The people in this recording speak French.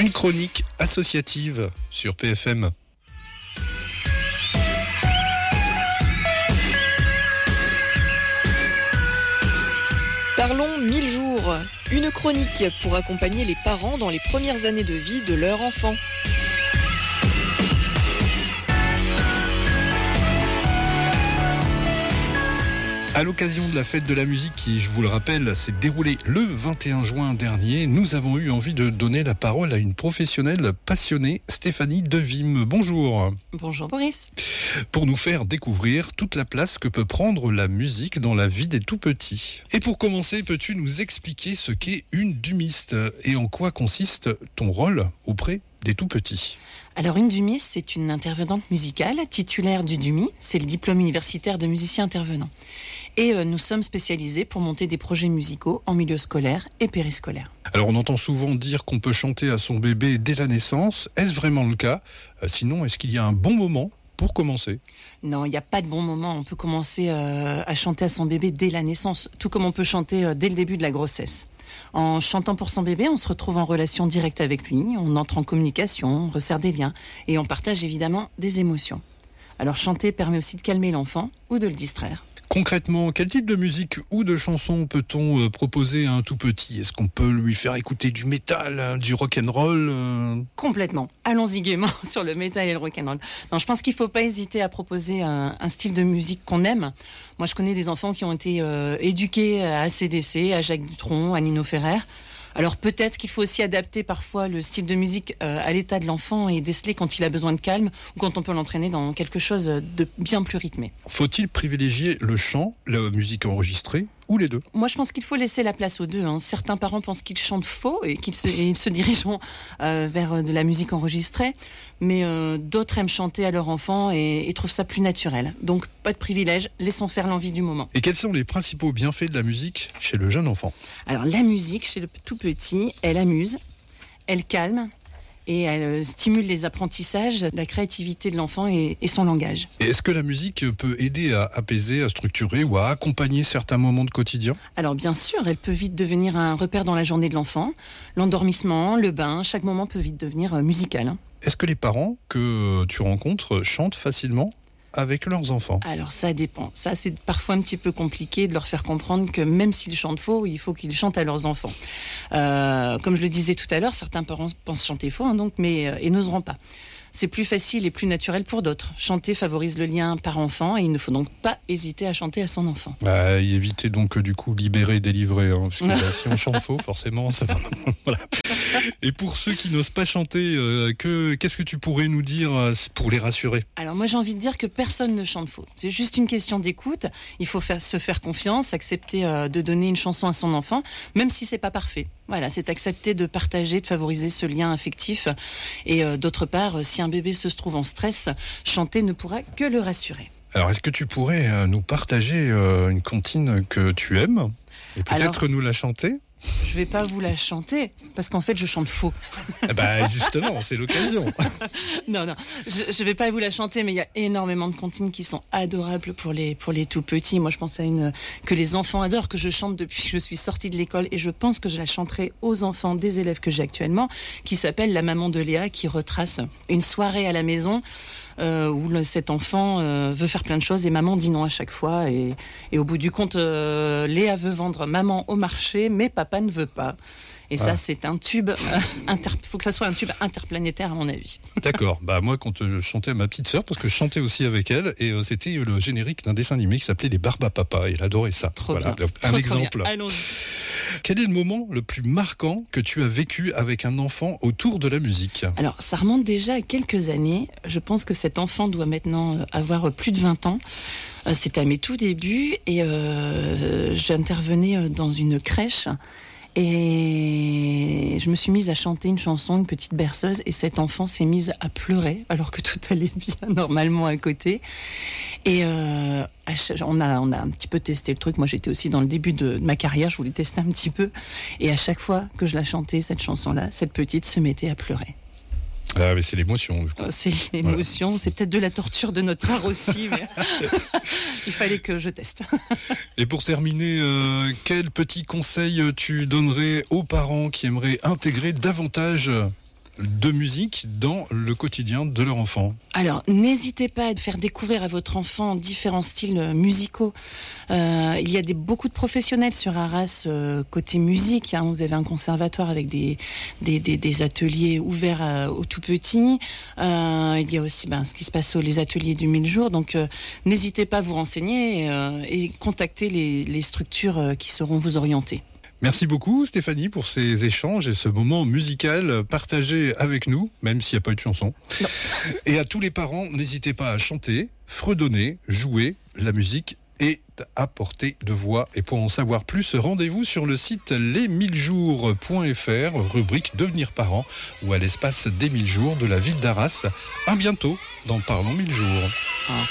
Une chronique associative sur PFM. Parlons 1000 jours, une chronique pour accompagner les parents dans les premières années de vie de leur enfant. À l'occasion de la fête de la musique qui, je vous le rappelle, s'est déroulée le 21 juin dernier, nous avons eu envie de donner la parole à une professionnelle passionnée, Stéphanie Devim. Bonjour. Bonjour Boris. Pour nous faire découvrir toute la place que peut prendre la musique dans la vie des tout-petits. Et pour commencer, peux-tu nous expliquer ce qu'est une dumiste et en quoi consiste ton rôle auprès des tout-petits ? Alors une dumiste, c'est une intervenante musicale titulaire du DUMI, c'est le diplôme universitaire de musicien intervenant. Et nous sommes spécialisés pour monter des projets musicaux en milieu scolaire et périscolaire. Alors on entend souvent dire qu'on peut chanter à son bébé dès la naissance. Est-ce vraiment le cas ? Sinon, est-ce qu'il y a un bon moment pour commencer ? Non, il n'y a pas de bon moment. On peut commencer à chanter à son bébé dès la naissance, tout comme on peut chanter dès le début de la grossesse. En chantant pour son bébé, on se retrouve en relation directe avec lui, on entre en communication, on resserre des liens et on partage évidemment des émotions. Alors chanter permet aussi de calmer l'enfant ou de le distraire. Concrètement, quel type de musique ou de chanson peut-on proposer à un tout petit ? Est-ce qu'on peut lui faire écouter du métal, du rock'n'roll ? Complètement. Allons-y gaiement sur le métal et le rock'n'roll. Non, je pense qu'il ne faut pas hésiter à proposer un style de musique qu'on aime. Moi, je connais des enfants qui ont été éduqués à AC/DC, à Jacques Dutronc, à Nino Ferrer. Alors peut-être qu'il faut aussi adapter parfois le style de musique à l'état de l'enfant et déceler quand il a besoin de calme ou quand on peut l'entraîner dans quelque chose de bien plus rythmé. Faut-il privilégier le chant, la musique enregistrée ou les deux ? Moi, je pense qu'il faut laisser la place aux deux. Certains parents pensent qu'ils chantent faux et qu'ils se dirigeront vers de la musique enregistrée, mais d'autres aiment chanter à leur enfant et trouvent ça plus naturel. Donc, pas de privilège, laissons faire l'envie du moment. Et quels sont les principaux bienfaits de la musique chez le jeune enfant ? Alors, la musique, chez le tout petit, elle amuse, elle calme, et elle stimule les apprentissages, la créativité de l'enfant et son langage. Et est-ce que la musique peut aider à apaiser, à structurer ou à accompagner certains moments de quotidien ? Alors bien sûr, elle peut vite devenir un repère dans la journée de l'enfant. L'endormissement, le bain, chaque moment peut vite devenir musical. Est-ce que les parents que tu rencontres chantent facilement avec leurs enfants ? Alors ça dépend. Ça, c'est parfois un petit peu compliqué de leur faire comprendre que même s'ils chantent faux, il faut qu'ils chantent à leurs enfants. Comme je le disais tout à l'heure, certains parents pensent chanter faux, et n'oseront pas. C'est plus facile et plus naturel pour d'autres. Chanter favorise le lien parent-enfant et il ne faut donc pas hésiter à chanter à son enfant. Éviter donc du coup libérer, délivrer, parce que si on chante faux, forcément, ça va. Voilà. Et pour ceux qui n'osent pas chanter, qu'est-ce que tu pourrais nous dire pour les rassurer ? Alors moi j'ai envie de dire que personne ne chante faux. C'est juste une question d'écoute. Il faut se faire confiance, accepter de donner une chanson à son enfant, même si c'est pas parfait. Voilà, c'est accepter de partager, de favoriser ce lien affectif. Et d'autre part, si un bébé se trouve en stress, chanter ne pourra que le rassurer. Alors, est-ce que tu pourrais nous partager une comptine que tu aimes et peut-être nous la chanter ? Je vais pas vous la chanter parce qu'en fait je chante faux. Justement, c'est l'occasion. Non, je vais pas vous la chanter, mais il y a énormément de comptines qui sont adorables pour les tout petits. Moi, je pense à une que les enfants adorent, que je chante depuis que je suis sortie de l'école, et je pense que je la chanterai aux enfants des élèves que j'ai actuellement, qui s'appelle La maman de Léa, qui retrace une soirée à la maison. Où cet enfant veut faire plein de choses et maman dit non à chaque fois et au bout du compte Léa veut vendre maman au marché mais papa ne veut pas et ça c'est un tube faut que ça soit un tube interplanétaire à mon avis. D'accord, moi quand je chantais à ma petite sœur, parce que je chantais aussi avec elle, et c'était le générique d'un dessin animé qui s'appelait Les Barbapapa, et elle adorait ça. Trop bien. Un exemple. Allons-y. Quel est le moment le plus marquant que tu as vécu avec un enfant autour de la musique ? Alors, ça remonte déjà à quelques années. Je pense que cet enfant doit maintenant avoir plus de 20 ans. C'était à mes tout débuts et j'intervenais dans une crèche. Et je me suis mise à chanter une chanson, une petite berceuse, et cet enfant s'est mise à pleurer alors que tout allait bien normalement à côté. Et on a un petit peu testé le truc. Moi, j'étais aussi dans le début de ma carrière, je voulais tester un petit peu. Et à chaque fois que je la chantais, cette chanson-là, cette petite se mettait à pleurer. Ah, mais c'est l'émotion. C'est l'émotion, voilà. C'est peut-être de la torture de notre part aussi, mais il fallait que je teste. Et pour terminer, quel petit conseil tu donnerais aux parents qui aimeraient intégrer davantage de musique dans le quotidien de leur enfant? Alors, n'hésitez pas à faire découvrir à votre enfant différents styles musicaux. Il y a beaucoup de professionnels sur Arras côté musique. Vous avez un conservatoire avec des ateliers ouverts aux tout petits. Il y a aussi ce qui se passe les ateliers du 1000 jours. Donc, n'hésitez pas à vous renseigner et contacter les structures qui sauront vous orienter. Merci beaucoup Stéphanie pour ces échanges et ce moment musical partagé avec nous, même s'il n'y a pas eu de chanson. Non. Et à tous les parents, n'hésitez pas à chanter, fredonner, jouer. La musique est à portée de voix. Et pour en savoir plus, rendez-vous sur le site les1000jours.fr, rubrique Devenir parent, ou à l'espace des 1000 jours de la ville d'Arras. À bientôt dans Parlons 1000 jours.